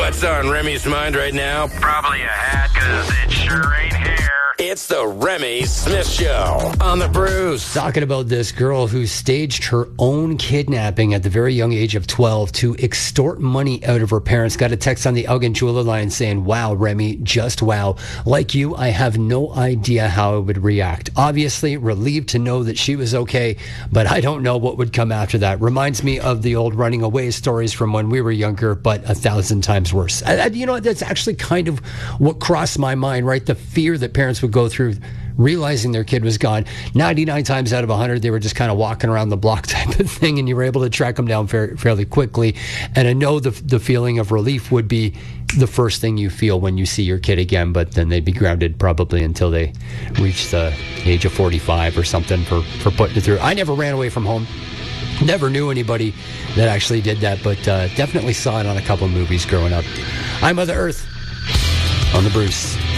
What's on Remy's mind right now? Probably a hat, because it sure ain't hair. It's the Remy Smith Show on the Bruce. Talking about this girl who staged her own kidnapping at the very young age of 12 to extort money out of her parents. Got a text on the Elgin Jeweler line saying, wow, Remy, just wow. Like you, I have no idea how I would react. Obviously, relieved to know that she was okay, but I don't know what would come after that. Reminds me of the old running away stories from when we were younger, but 1,000 times worse. You know, that's actually kind of what crossed my mind, right? The fear that parents would go through realizing their kid was gone. 99 times out of 100, they were just kind of walking around the block type of thing, and you were able to track them down fairly quickly. And I know the feeling of relief would be the first thing you feel when you see your kid again, but then they'd be grounded probably until they reach the age of 45 or something for putting it through. I never ran away from home. Never knew anybody that actually did that, but definitely saw it on a couple of movies growing up. I'm Mother Earth on the Bruce.